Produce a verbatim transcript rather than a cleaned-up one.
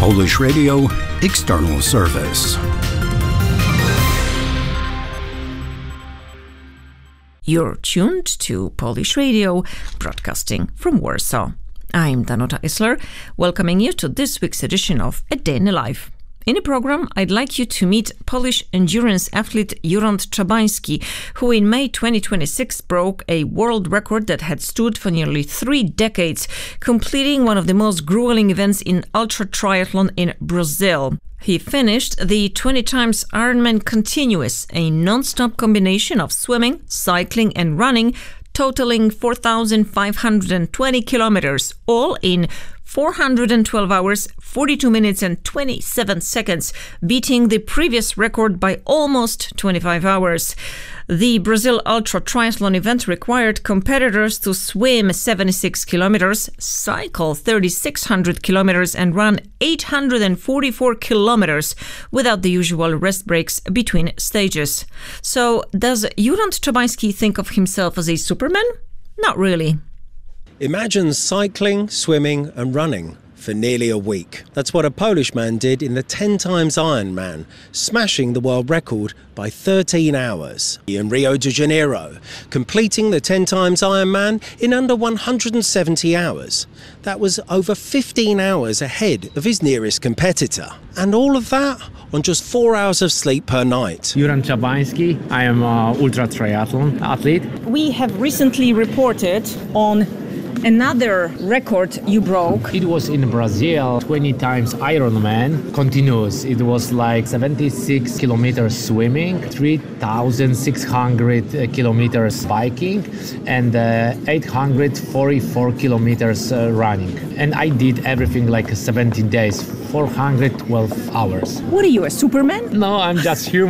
Polish Radio External Service. You're tuned to Polish Radio, broadcasting from Warsaw. I'm Danuta Isler, welcoming you to this week's edition of A Day in the Life. In the program, I'd like you to meet Polish endurance athlete Jurand Czabański, who in May twenty twenty-six broke a world record that had stood for nearly three decades, completing one of the most grueling events in ultra triathlon in Brazil. He finished the twenty times Ironman Continuous, a non-stop combination of swimming, cycling and running, totaling four thousand five hundred twenty kilometers, all in four hundred twelve hours, forty-two minutes and twenty-seven seconds, beating the previous record by almost twenty-five hours. The Brazil Ultra Triathlon event required competitors to swim seventy-six kilometers, cycle thirty-six hundred kilometers and run eight hundred forty-four kilometers without the usual rest breaks between stages. So, does Jurand Czabański think of himself as a Superman? Not really. Imagine cycling, swimming and running for nearly a week. That's what a Polish man did in the ten times Ironman, smashing the world record by thirteen hours. In Rio de Janeiro, completing the ten times Ironman in under one hundred seventy hours. That was over fifteen hours ahead of his nearest competitor. And all of that on just four hours of sleep per night. Jurand Czabański, I am an ultra triathlon athlete. We have recently reported on another record you broke. It was in Brazil, twenty times Ironman continuous. It was like seventy-six kilometers swimming, three thousand six hundred kilometers biking, and uh, eight hundred forty-four kilometers uh, running. And I did everything like seventeen days, four hundred twelve hours. What are you, a Superman? No, I'm just human.